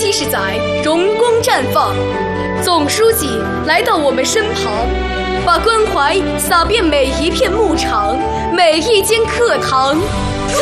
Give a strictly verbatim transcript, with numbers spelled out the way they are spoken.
七十载，荣光绽放。总书记来到我们身旁，把关怀洒遍每一片牧场，每一间课堂。